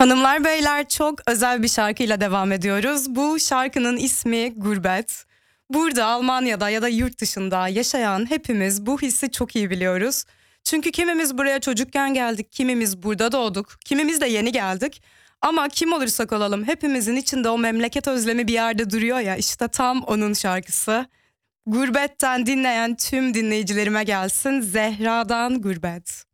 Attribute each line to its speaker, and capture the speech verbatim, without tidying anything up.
Speaker 1: Hanımlar beyler, çok özel bir şarkıyla devam ediyoruz. Bu şarkının ismi Gurbet. Burada Almanya'da ya da yurt dışında yaşayan hepimiz bu hissi çok iyi biliyoruz. Çünkü kimimiz buraya çocukken geldik, kimimiz burada doğduk, kimimiz de yeni geldik. Ama kim olursak olalım hepimizin içinde o memleket özlemi bir yerde duruyor ya, işte tam onun şarkısı. Gurbetten dinleyen tüm dinleyicilerime gelsin, Zehra'dan Gurbet.